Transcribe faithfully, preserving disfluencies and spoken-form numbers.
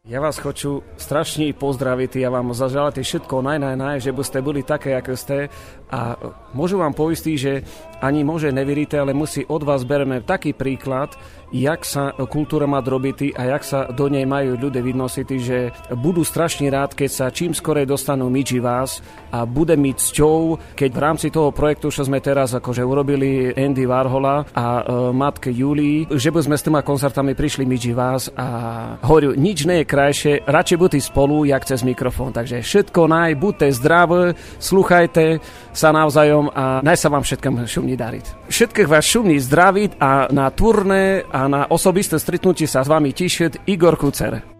Ja vás хочу strašne pozdraviť, ja vám zaželať všetko naj, naj, naj, že by ste boli také, ako ste. A môžu vám poistiť, že ani môže neveríte, ale musí od vás bereme taký príklad, jak sa kultúra má robiť a jak sa do nej majú ľudia vynosiť, že budú strašne rád, keď sa čím skorej dostanú myči vás a bude mi cťou, keď v rámci toho projektu, čo sme teraz akože urobili Andy Warhola a e, matke Julii, že by sme s tými koncertami prišli myči vás a hovorím, nič nie je krajšie, radšej buďte spolu, jak cez mikrofón. Takže všetko naj, buďte zdraví, sluchajte sa navzájom a naj sa vám všetkým šumní dariť. Všetkých vás šumní zdraviť a na turné a na osobisté stretnutie sa s vami tišiť Igor Kucer.